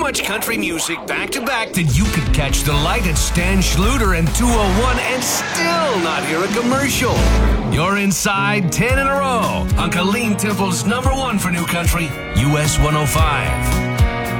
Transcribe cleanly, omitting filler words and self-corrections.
much country music back to back that you could catch the light at Stan Schluter and 201 and still not hear a commercial. You're inside 10 in a row on Colleen Temple's #1 for new country, US 105.